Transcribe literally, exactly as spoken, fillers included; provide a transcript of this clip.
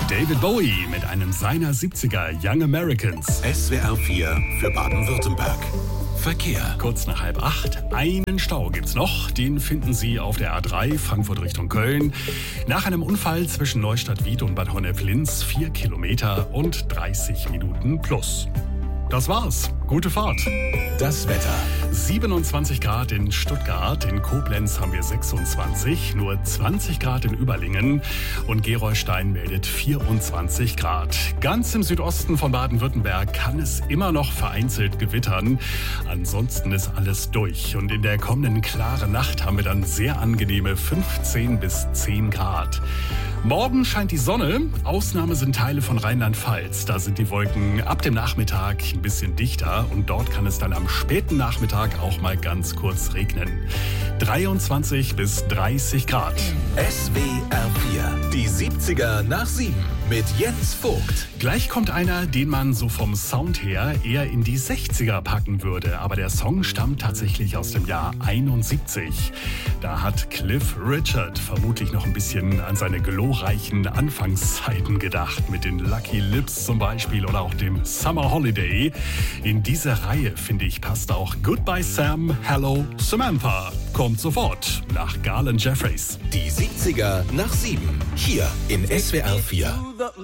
David Bowie mit einem seiner siebziger Young Americans. S W R vier für Baden-Württemberg. Verkehr. Kurz nach halb acht. Einen Stau gibt's noch. Den finden Sie auf der A drei Frankfurt Richtung Köln. Nach einem Unfall zwischen Neustadt-Wied und Bad Honnef-Linz vier Kilometer und dreißig Minuten plus. Das war's. Gute Fahrt. Das Wetter. siebenundzwanzig Grad in Stuttgart, in Koblenz haben wir sechsundzwanzig, nur zwanzig Grad in Überlingen und Gerolstein meldet vierundzwanzig Grad. Ganz im Südosten von Baden-Württemberg kann es immer noch vereinzelt gewittern. Ansonsten ist alles durch und in der kommenden klaren Nacht haben wir dann sehr angenehme fünfzehn bis zehn Grad. Morgen scheint die Sonne. Ausnahme sind Teile von Rheinland-Pfalz. Da sind die Wolken ab dem Nachmittag ein bisschen dichter und dort kann es dann am späten Nachmittag auch mal ganz kurz regnen. dreiundzwanzig bis dreißig Grad. S W R vier, die siebziger nach sieben mit Jens Vogt. Gleich kommt einer, den man so vom Sound her eher in die sechziger packen würde. Aber der Song stammt tatsächlich aus dem Jahr einundsiebzig. Da hat Cliff Richard vermutlich noch ein bisschen an seine glorreichen Anfangszeiten gedacht. Mit den Lucky Lips zum Beispiel oder auch dem Summer Holiday. In diese Reihe, finde ich, passt auch Goodbye Sam, Hello Samantha. Kommt sofort nach Garland Jeffreys. Die siebziger nach sieben. Hier in S W R vier.